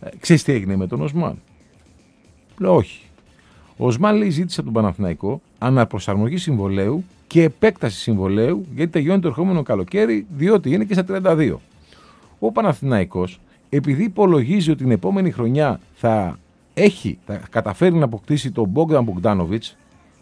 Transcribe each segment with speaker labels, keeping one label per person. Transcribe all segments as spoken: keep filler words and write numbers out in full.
Speaker 1: Ε, ξέρεις τι έγινε με τον Οσμάν? Λέω όχι. Ο Οσμάν λέει ζήτησε από τον Παναθηναϊκό αναπροσαρμογή συμβολαίου και επέκταση συμβολαίου, γιατί τελειώνει το ερχόμενο καλοκαίρι, διότι είναι και στα τριάντα δύο. Ο Παναθηναϊκός, επειδή υπολογίζει ότι την επόμενη χρονιά θα έχει, θα καταφέρει να αποκτήσει τον Μπόγκταν Μπογκντάνοβιτς,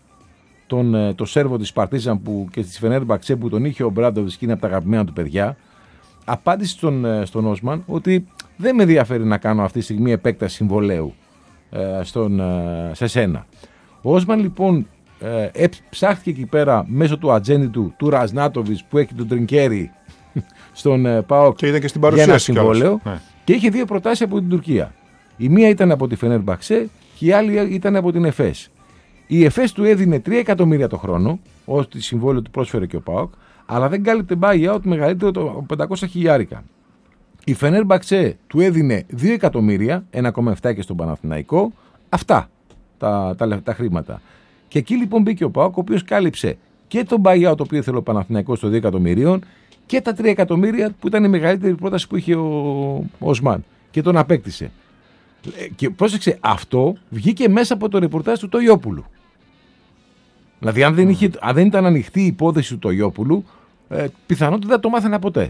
Speaker 1: τον το Σέρβο της Παρτίζαν που και της Φενέρμπαξε που τον είχε ο Μπράντοβιτς και είναι από τα αγαπημένα του παιδιά, απάντησε στον, στον Οσμάν ότι δεν με ενδιαφέρει να κάνω αυτή τη στιγμή επέκταση συμβολαίου ε, στον, ε, σε σένα. Ο Οσμάν λοιπόν ε, ψάχτηκε εκεί πέρα μέσω του ατζέντη του, του Ραζνάτοβιτς που έχει τον Τρινκέρι στον ε, ΠΑΟΚ
Speaker 2: και και στην για
Speaker 1: ένα συμβόλαιο
Speaker 2: ναι.
Speaker 1: Και είχε δύο προτάσεις από την Τουρκία. Η μία ήταν από τη Φενέρμπαξε και η άλλη ήταν από την Εφές. Η Εφές του έδινε τρία εκατομμύρια το χρόνο, ως τη συμβόλαιο του πρόσφερε και ο ΠΑΟΚ, αλλά δεν κάλυπτε buyout μεγαλύτερο το πεντακόσια χιλιάρικα. Η Φενέρμπαξε του έδινε δύο εκατομμύρια, ένα κόμμα επτά και στον Παναθηναϊκό, αυτά τα, τα, τα χρήματα. Και εκεί λοιπόν μπήκε ο ΠΑΟΚ, ο οποίος κάλυψε και τον buyout το οποίο ήθελε ο Παναθηναϊκός στο δύο εκατομμυρίων και τα τρία εκατομμύρια που ήταν η μεγαλύτερη πρόταση που είχε ο, ο Οσμάν και τον απέκτησε. Και πρόσεξε, αυτό βγήκε μέσα από το ρεπορτάζ του Τοιόπουλου. Δηλαδή, αν δεν, είχε, αν δεν ήταν ανοιχτή η υπόθεση του Τοιόπουλου, ε, πιθανότατα δεν το μάθαινα ποτέ.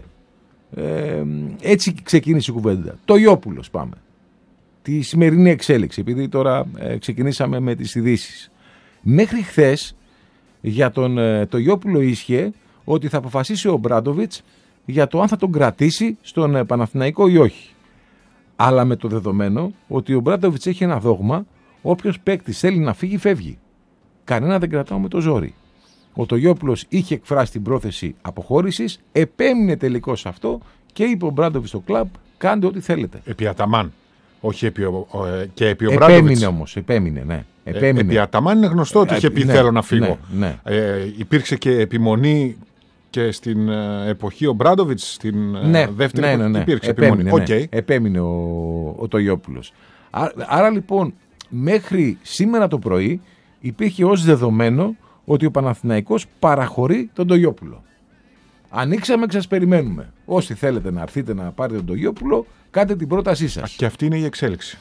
Speaker 1: Ε, έτσι ξεκίνησε η κουβέντα. Τοιόπουλος, πάμε. Τη σημερινή εξέλιξη, επειδή τώρα ε, ξεκινήσαμε με τις ειδήσεις. Μέχρι χθες για τον ε, Τοιόπουλο ίσχυε ότι θα αποφασίσει ο Μπράντοβιτς για το αν θα τον κρατήσει στον ε, Παναθηναϊκό ή όχι. Αλλά με το δεδομένο ότι ο Μπράντοβιτς έχει ένα δόγμα, όποιος παίκτης θέλει να φύγει, φεύγει. Κανένα δεν κρατάω με το ζόρι. Ο Τοιόπουλος είχε εκφράσει την πρόθεση αποχώρησης, επέμεινε τελικώς σε αυτό και είπε ο Μπράντοβιτς στο κλαμπ: κάντε ό,τι θέλετε.
Speaker 2: Επί Αταμάν. Όχι επί ο, ο, και επί ο Μπράντοβιτς.
Speaker 1: Επέμεινε όμως, επέμεινε, ναι. Επέμεινε.
Speaker 2: Ε, επί Αταμάν είναι γνωστό ότι είχε πει: ναι, θέλω να φύγω.
Speaker 1: Ναι, ναι.
Speaker 2: Ε, υπήρξε και επιμονή και στην ε, εποχή ο Μπράντοβιτς, στην
Speaker 1: ναι,
Speaker 2: ε, δεύτερη
Speaker 1: ναι,
Speaker 2: εποχή.
Speaker 1: Ναι, ναι.
Speaker 2: Υπήρξε
Speaker 1: επέμεινε,
Speaker 2: επιμονή.
Speaker 1: Ναι.
Speaker 2: Okay.
Speaker 1: Επέμεινε ο, ο Τοιόπουλος. Άρα, άρα λοιπόν, μέχρι σήμερα το πρωί υπήρχε ως δεδομένο ότι ο Παναθηναϊκός παραχωρεί τον Τοιόπουλο. Ανοίξαμε και σας περιμένουμε. Όσοι θέλετε να έρθετε να πάρετε τον Τοιόπουλο, κάντε την πρότασή σας.
Speaker 2: Και αυτή είναι η εξέλιξη.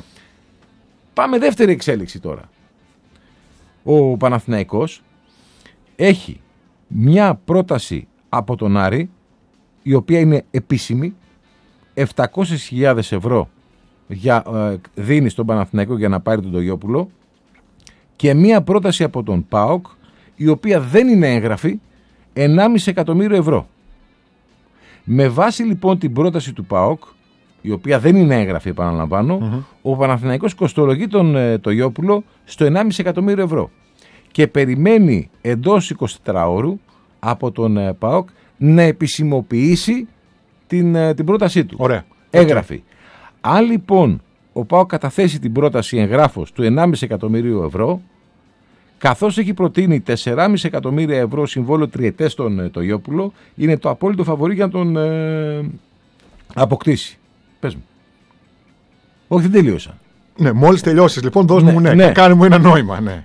Speaker 1: Πάμε δεύτερη εξέλιξη τώρα. Ο Παναθηναϊκός έχει μια πρόταση από τον Άρη, η οποία είναι επίσημη, επτακόσιες χιλιάδες ευρώ για, ε, δίνει στον Παναθηναϊκό για να πάρει τον Τοιόπουλο, και μια πρόταση από τον ΠΑΟΚ, η οποία δεν είναι έγγραφη, ενάμιση εκατομμύριο ευρώ. Με βάση λοιπόν την πρόταση του ΠΑΟΚ, η οποία δεν είναι έγγραφη, επαναλαμβάνω, mm-hmm. ο Παναθηναϊκός κοστολογεί τον ε, Τοιόπουλο στο ενάμιση εκατομμύριο ευρώ και περιμένει εντός εικοσιτετράωρου από τον ε, ΠΑΟΚ να επισημοποιήσει την, ε, την πρότασή του.
Speaker 2: Ωραία.
Speaker 1: Έγγραφη. Okay. Αν λοιπόν ο ΠΑΟΚ καταθέσει την πρόταση εγγράφος του ενάμιση εκατομμυρίου ευρώ, καθώς έχει προτείνει τέσσερα κόμμα πέντε εκατομμύρια ευρώ συμβόλαιο τριετές στον ε, Τοιόπουλο, είναι το απόλυτο φαβορί για να τον ε, αποκτήσει. Πες μου. Όχι, δεν τελείωσα.
Speaker 2: Ναι, μόλις τελειώσεις λοιπόν, δώσ'
Speaker 1: ναι,
Speaker 2: μου ναι,
Speaker 1: ναι.
Speaker 2: κάνε μου ένα νόημα. Ναι.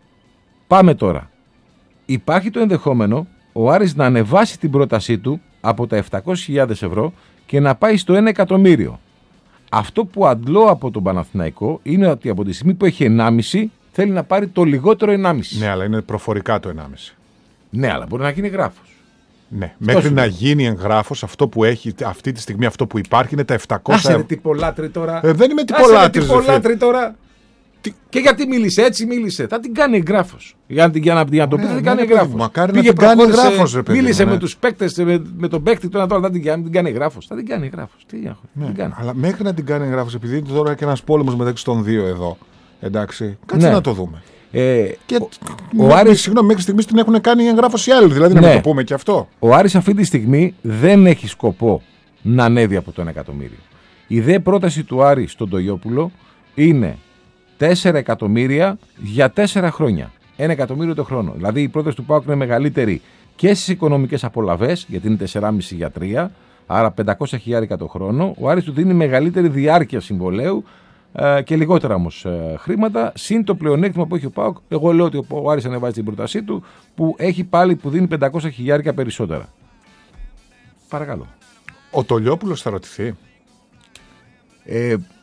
Speaker 1: Πάμε τώρα. Υπάρχει το ενδεχόμενο ο Άρης να ανεβάσει την πρότασή του από τα επτακόσιες χιλιάδες ευρώ και να πάει στο ένα εκατομμύριο. Αυτό που αντλώ από τον Παναθηναϊκό είναι ότι από τη στιγμή που έχει ενάμιση θέλει να πάρει το λιγότερο ενάμιση.
Speaker 2: Ναι, αλλά είναι προφορικά το ενάμιση.
Speaker 1: Ναι, αλλά μπορεί να γίνει γράφος.
Speaker 2: Ναι, μέχρι να γίνει εγγράφος, αυτό που έχει αυτή τη στιγμή, αυτό που υπάρχει είναι τα επτακόσια.
Speaker 1: Άσε τυπολάτρη τώρα.
Speaker 2: Ε, δεν είμαι τυπολάτρη.
Speaker 1: Άσε τυπολάτρη τώρα. Τι... Και γιατί μίλησε, έτσι μίλησε. Θα την κάνει εγγράφος. Για, για, να, για να το πει, θα την κάνει εγγράφος.
Speaker 2: Μακάρι να την κάνει εγγράφος, ρε παιδί.
Speaker 1: Μίλησε
Speaker 2: ναι.
Speaker 1: με τους παίκτες, με, με τον παίκτη τώρα, τώρα θα την, την κάνει εγγράφος. Θα την κάνει εγγράφος. Τι έχω,
Speaker 2: ναι,
Speaker 1: την κάνει.
Speaker 2: Αλλά μέχρι να την κάνει εγγράφος, επειδή είναι τώρα και ένας πόλεμος μεταξύ των δύο εδώ. Εντάξει, κάτσε ναι. να το δούμε.
Speaker 1: Ε,
Speaker 2: και
Speaker 1: ο,
Speaker 2: ο, ο Άρης, συγγνώμη, μέχρι στιγμής την έχουν κάνει εγγράφος οι άλλοι, δηλαδή ναι. να το πούμε και αυτό.
Speaker 1: Ο Άρης αυτή τη στιγμή δεν έχει σκοπό να ανέβει από το ένα εκατομμύριο. Η δε πρόταση του Άρη στον Τοιόπουλο είναι τέσσερα εκατομμύρια για τέσσερα χρόνια. ένα εκατομμύριο το χρόνο. Δηλαδή η πρόταση του ΠΑΟΚ είναι μεγαλύτερη και στις οικονομικές απολαβές, γιατί είναι τέσσερα κόμμα πέντε για τρία, άρα πεντακόσια χιλιάρικα το χρόνο. Ο Άρης του δίνει μεγαλύτερη διάρκεια συμβολαίου ε, και λιγότερα όμως ε, χρήματα. Συν το πλεονέκτημα που έχει ο ΠΑΟΚ, εγώ λέω ότι ο Άρης ανεβάζει την πρότασή του, που έχει πάλι που δίνει πεντακόσια χιλιάρικα περισσότερα. Παρακαλώ.
Speaker 2: Ο Τοιόπουλος θα ρωτηθεί.
Speaker 1: Ε,